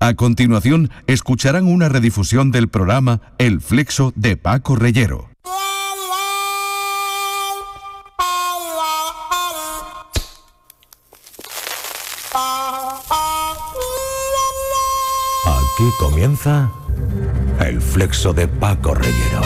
A continuación, escucharán una redifusión del programa El Flexo de Paco Reyero. Aquí comienza El Flexo de Paco Reyero.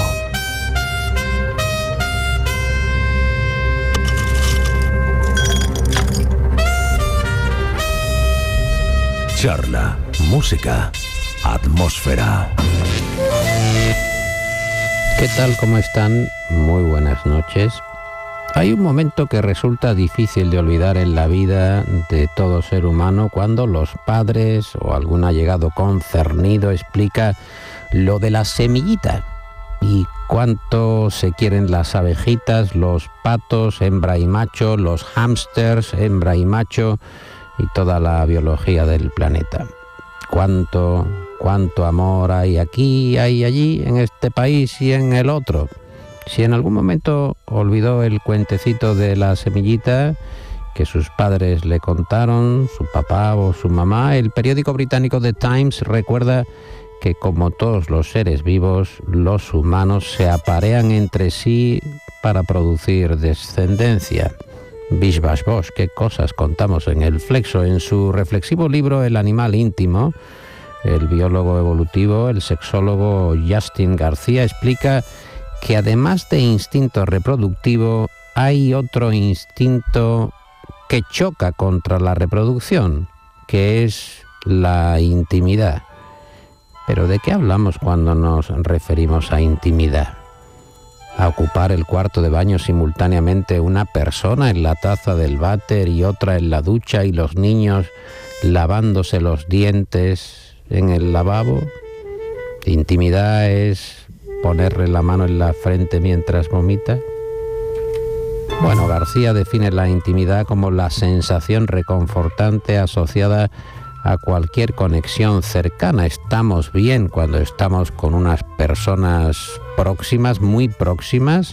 Charla, música, atmósfera. ¿Qué tal? ¿Cómo están? Muy buenas noches. Hay un momento que resulta difícil de olvidar en la vida de todo ser humano cuando los padres o algún allegado concernido explica lo de la semillita y cuánto se quieren las abejitas, los patos, hembra y macho, los hámsters, hembra y macho, y toda la biología del planeta. Cuánto amor hay aquí, hay allí, en este país y en el otro. Si en algún momento olvidó el cuentecito de la semillita que sus padres le contaron, su papá o su mamá, el periódico británico The Times recuerda que, como todos los seres vivos, los humanos se aparean entre sí para producir descendencia. Bish Bash Bosh, qué cosas contamos en El Flexo. En su reflexivo libro El animal íntimo, el biólogo evolutivo, el sexólogo Justin García explica que además de instinto reproductivo, hay otro instinto que choca contra la reproducción, que es la intimidad. Pero ¿de qué hablamos cuando nos referimos a intimidad? ¿A ocupar el cuarto de baño simultáneamente una persona en la taza del váter y otra en la ducha y los niños lavándose los dientes en el lavabo? ¿Intimidad es ponerle la mano en la frente mientras vomita? Bueno, García define la intimidad como la sensación reconfortante asociada a cualquier conexión cercana. Estamos bien cuando estamos con unas personas próximas, muy próximas,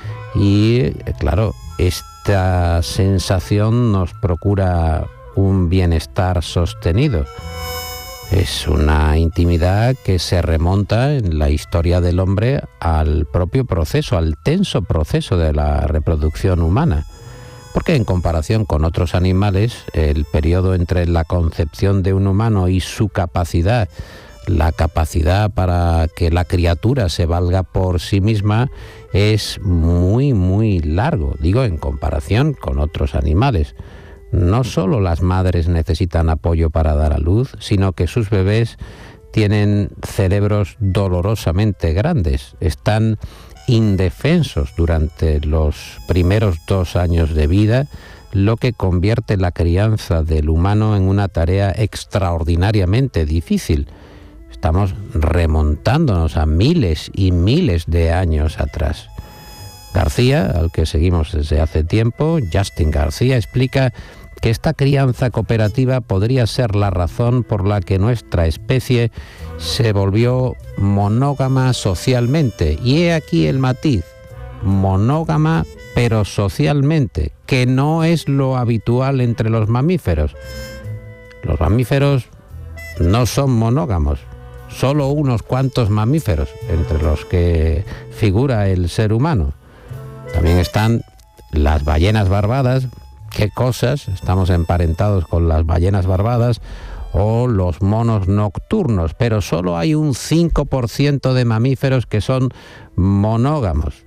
y claro, esta sensación nos procura un bienestar sostenido. Es una intimidad que se remonta en la historia del hombre al propio proceso, al tenso proceso de la reproducción humana. Porque en comparación con otros animales, el periodo entre la concepción de un humano y su capacidad, la capacidad para que la criatura se valga por sí misma, es muy, muy largo. Digo, en comparación con otros animales. No solo las madres necesitan apoyo para dar a luz, sino que sus bebés tienen cerebros dolorosamente grandes. Están indefensos durante los primeros 2 años de vida, lo que convierte la crianza del humano en una tarea extraordinariamente difícil. Estamos remontándonos a miles y miles de años atrás. García, al que seguimos desde hace tiempo, Justin García, explica que esta crianza cooperativa podría ser la razón por la que nuestra especie se volvió monógama socialmente. Y he aquí el matiz: monógama pero socialmente, que no es lo habitual entre los mamíferos. Los mamíferos no son monógamos, solo unos cuantos mamíferos, entre los que figura el ser humano. También están las ballenas barbadas. ¿Qué cosas? Estamos emparentados con las ballenas barbadas, o los monos nocturnos, pero solo hay un 5% de mamíferos que son monógamos.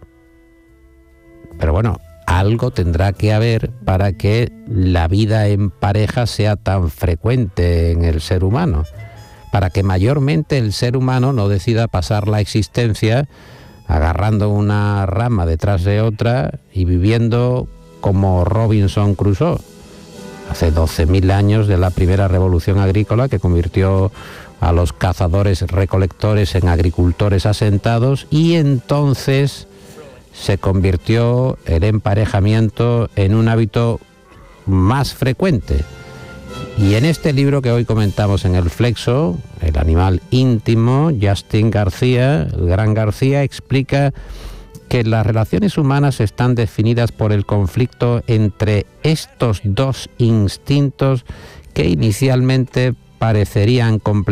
Pero bueno, algo tendrá que haber para que la vida en pareja sea tan frecuente en el ser humano, para que mayormente el ser humano no decida pasar la existencia agarrando una rama detrás de otra y viviendo como Robinson Crusoe, hace 12.000 años de la primera revolución agrícola que convirtió a los cazadores-recolectores en agricultores asentados, y entonces se convirtió el emparejamiento en un hábito más frecuente. Y en este libro que hoy comentamos en El Flexo, El animal íntimo, Justin García, el gran García, explica que las relaciones humanas están definidas por el conflicto entre estos dos instintos que inicialmente parecerían complementarios